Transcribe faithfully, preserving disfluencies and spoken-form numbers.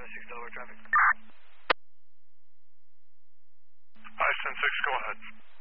six Delaware traffic. Ice ten six, go ahead.